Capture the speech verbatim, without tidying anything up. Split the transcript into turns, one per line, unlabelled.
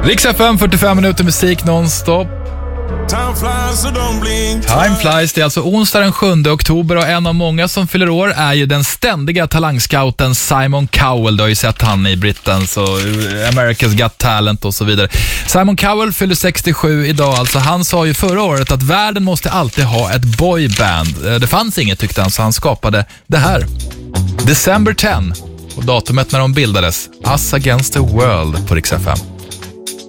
Rix F M, fyrtiofem minuter musik nonstop.
Time flies, so don't blink.
Time flies, det är alltså onsdag den sjunde oktober och en av många som fyller år är ju den ständiga talangscouten Simon Cowell. Du har ju sett han i Britens och America's Got Talent och så vidare. Simon Cowell fyller sextiosju idag, alltså han sa ju förra året att världen måste alltid ha ett boyband. Det fanns inget tyckte han, så han skapade det här. December tenth och datumet när de bildades, Us Against the World på Rix F M.